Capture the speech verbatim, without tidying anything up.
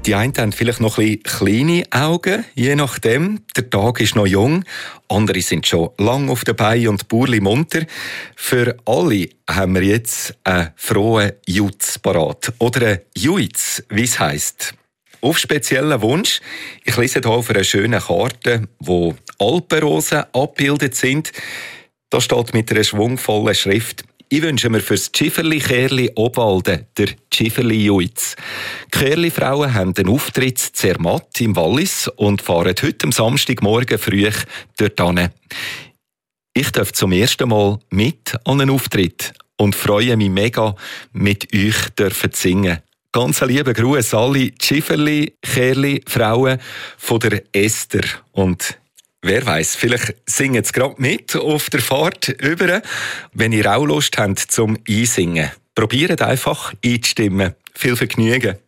Die einen haben vielleicht noch ein bisschen kleine Augen, je nachdem. Der Tag ist noch jung, andere sind schon lang auf der Beine und burli munter. Für alle haben wir jetzt einen frohen Jutz parat. Oder einen Juiz, wie es heisst. Auf speziellen Wunsch. Ich lese hier auf einer schönen Karte, wo Alpenrosen abgebildet sind. Da steht mit einer schwungvollen Schrift: Ich wünsche mir fürs Schifferli Kerli Obwalden der Schifferli Juiz. Die Kerli-Frauen haben den Auftritt in Zermatt im Wallis und fahren heute am Samstagmorgen früh dort hin. Ich darf zum ersten Mal mit an einen Auftritt und freue mich mega, mit euch dürfen zu singen. Ganz lieben Gruß alle Schifferli Kerli Frauen von der Esther. Und wer weiss, vielleicht singen sie gerade mit auf der Fahrt über. Wenn ihr auch Lust habt zum Einsingen, probiert einfach einzustimmen. Viel Vergnügen.